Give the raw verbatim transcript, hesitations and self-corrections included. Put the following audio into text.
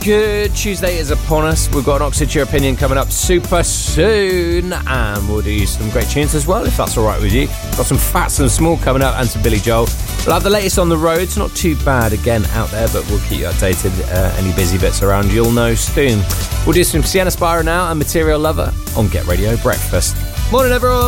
good? Tuesday is upon us. We've got an Oxford Your Opinion coming up super soon, and we'll do some great tunes as well, if that's all right with you. Got some Fats and Small coming up, and some Billy Joel. We'll have the latest on the roads. Not too bad again out there, but we'll keep you updated. Uh, any busy bits around, you'll know soon. We'll do some Sienna Spira now and Material Lover on Get Radio Breakfast. Morning, everyone.